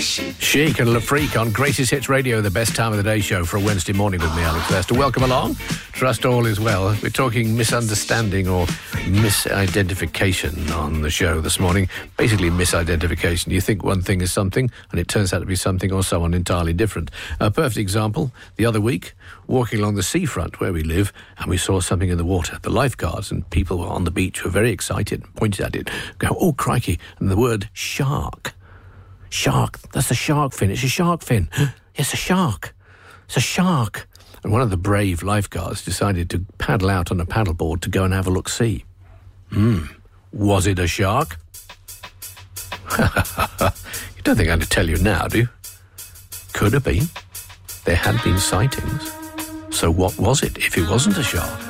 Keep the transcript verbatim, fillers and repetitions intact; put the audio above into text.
Chic and Le Freak on Greatest Hits Radio, the best time of the day show for a Wednesday morning with me, Alex Lester. Welcome along. Trust all is well. We're talking misunderstanding or misidentification on the show this morning. Basically, misidentification. You think one thing is something, and it turns out to be something or someone entirely different. A perfect example, the other week, walking along the seafront where we live, and we saw something in the water. The lifeguards and people on the beach were very excited, pointed at it, go, oh, crikey, and the word shark. Shark, that's a shark fin. It's a shark fin. It's a shark. It's a shark. And one of the brave lifeguards decided to paddle out on a paddleboard to go and have a look-see. Hmm, was it a shark? You don't think I'm going to tell you now, do you? Could have been. There had been sightings. So what was it if it wasn't a shark?